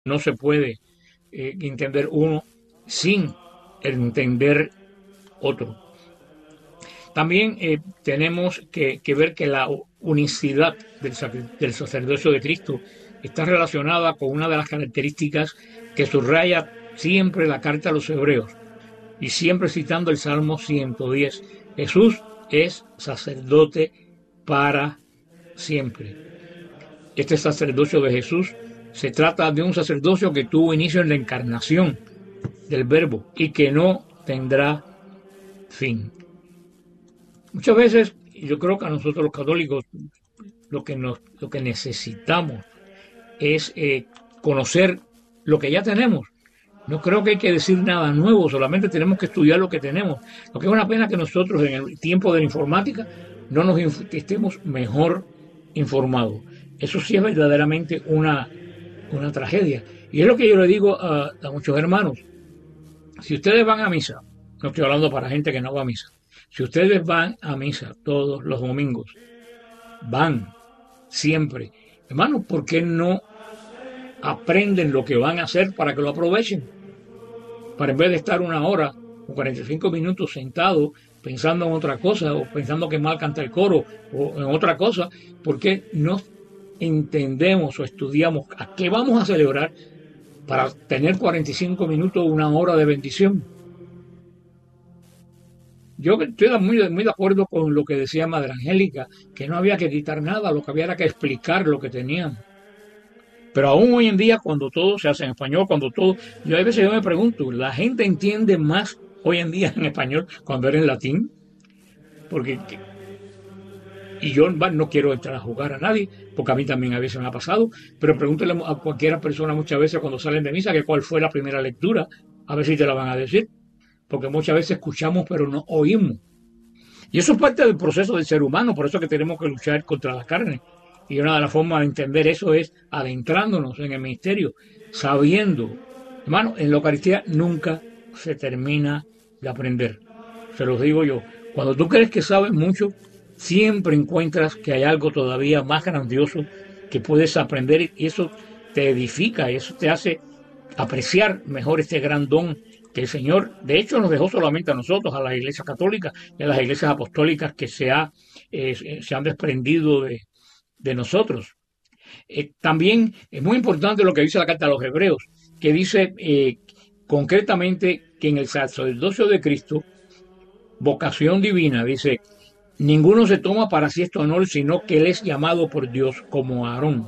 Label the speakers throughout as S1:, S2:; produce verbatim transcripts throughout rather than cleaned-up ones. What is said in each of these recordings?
S1: no se puede eh, entender uno sin entender otro. También eh, tenemos que, que, ver que la unicidad del, del sacerdocio de Cristo está relacionada con una de las características que subraya siempre la carta a los hebreos, y siempre citando el Salmo ciento diez. Jesús es sacerdote para siempre. Este sacerdocio de Jesús se trata de un sacerdocio que tuvo inicio en la encarnación del Verbo y que no tendrá fin. Muchas veces yo creo que a nosotros los católicos lo que, nos, lo que necesitamos es eh, conocer lo que ya tenemos. No creo que hay que decir nada nuevo, solamente tenemos que estudiar lo que tenemos. Lo que es una pena que nosotros en el tiempo de la informática no nos estemos mejor informados. Eso sí es verdaderamente una, una tragedia. Y es lo que yo le digo a, a muchos hermanos. Si ustedes van a misa, no estoy hablando para gente que no va a misa, si ustedes van a misa todos los domingos, van siempre, hermanos, ¿por qué no aprenden lo que van a hacer para que lo aprovechen? Para en vez de estar una hora o cuarenta y cinco minutos sentado pensando en otra cosa o pensando que mal canta el coro o en otra cosa, ¿por qué no entendemos o estudiamos a qué vamos a celebrar para tener cuarenta y cinco minutos o una hora de bendición? Yo estoy muy, muy de acuerdo con lo que decía Madre Angélica, que no había que quitar nada, lo que había era que explicar lo que tenían. Pero aún hoy en día, cuando todo se hace en español, cuando todo... Yo a veces yo me pregunto, ¿la gente entiende más hoy en día en español cuando era en latín? Porque... Y yo no quiero entrar a jugar a nadie, porque a mí también a veces me ha pasado, pero pregúntale a cualquier persona muchas veces cuando salen de misa que cuál fue la primera lectura, a ver si te la van a decir. Porque muchas veces escuchamos pero no oímos. Y eso es parte del proceso del ser humano, por eso es que tenemos que luchar contra la carne. Y una de las formas de entender eso es adentrándonos en el ministerio, sabiendo. Hermano, en la Eucaristía nunca se termina de aprender. Se los digo yo. Cuando tú crees que sabes mucho, siempre encuentras que hay algo todavía más grandioso que puedes aprender y eso te edifica, eso te hace apreciar mejor este gran don que el Señor, de hecho, nos dejó solamente a nosotros, a la Iglesia Católica y a las iglesias apostólicas que se, ha, eh, se han desprendido de, de nosotros. Eh, también es muy importante lo que dice la Carta a los Hebreos, que dice eh, concretamente que en el sacerdocio de Cristo, vocación divina, dice, ninguno se toma para sí este honor, sino que él es llamado por Dios como Aarón.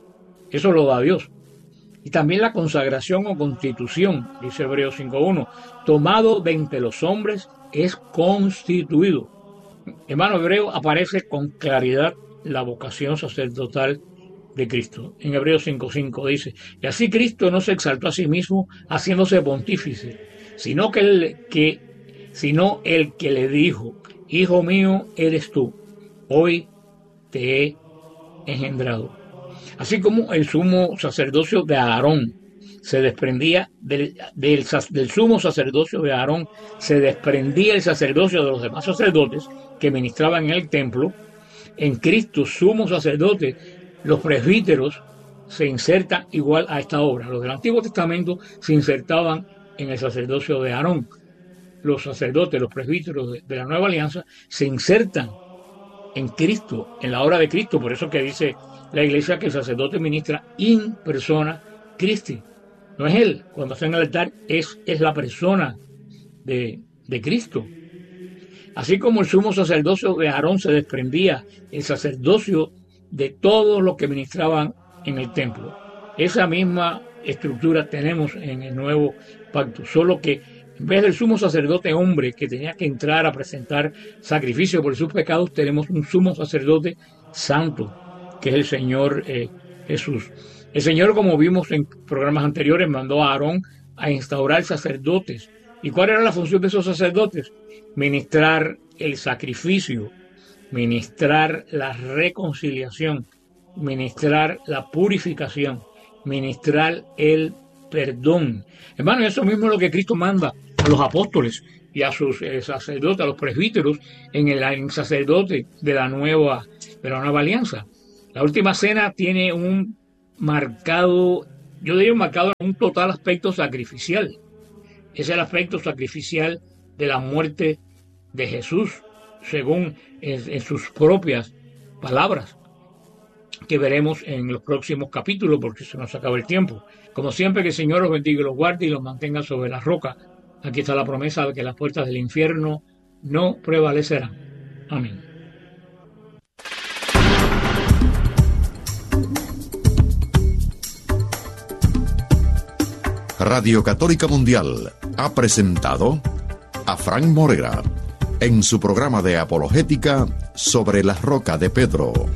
S1: Eso lo da Dios. Y también la consagración o constitución, dice Hebreos cinco uno, tomado de entre los hombres es constituido. Hermano, Hebreo aparece con claridad la vocación sacerdotal de Cristo. En Hebreos cinco cinco dice, y así Cristo no se exaltó a sí mismo haciéndose pontífice, sino que el que, sino el que le dijo, hijo mío eres tú, hoy te he engendrado. Así como el sumo sacerdocio de Aarón se desprendía del, del, del sumo sacerdocio de Aarón, se desprendía el sacerdocio de los demás sacerdotes que ministraban en el templo, en Cristo, sumo sacerdote, los presbíteros se insertan igual a esta obra. Los del Antiguo Testamento se insertaban en el sacerdocio de Aarón. Los sacerdotes, los presbíteros de, de la Nueva Alianza se insertan en Cristo, en la obra de Cristo. Por eso que dice la Iglesia que el sacerdote ministra in persona Christi. No es él, cuando está en el altar, es, es la persona de, de Cristo. Así como el sumo sacerdocio de Aarón se desprendía el sacerdocio de todos los que ministraban en el templo. Esa misma estructura tenemos en el nuevo pacto, solo que en vez del sumo sacerdote hombre que tenía que entrar a presentar sacrificio por sus pecados, tenemos un sumo sacerdote santo, que es el Señor eh, Jesús. El Señor, como vimos en programas anteriores, mandó a Aarón a instaurar sacerdotes. ¿Y cuál era la función de esos sacerdotes? Ministrar el sacrificio, ministrar la reconciliación, ministrar la purificación, ministrar el perdón. Hermano, eso mismo es lo que Cristo manda a los apóstoles y a sus eh, sacerdotes, a los presbíteros en el, en el sacerdote de la nueva, de la nueva alianza. La última cena tiene un marcado yo diría marcado en un total aspecto sacrificial. Es el aspecto sacrificial de la muerte de Jesús, según en, en sus propias palabras, que veremos en los próximos capítulos, porque se nos acaba el tiempo. Como siempre, que el Señor los bendiga y los guarde y los mantenga sobre la roca. Aquí está la promesa de que las puertas del infierno no prevalecerán. Amén.
S2: Radio Católica Mundial ha presentado a Frank Morera en su programa de apologética sobre la roca de Pedro.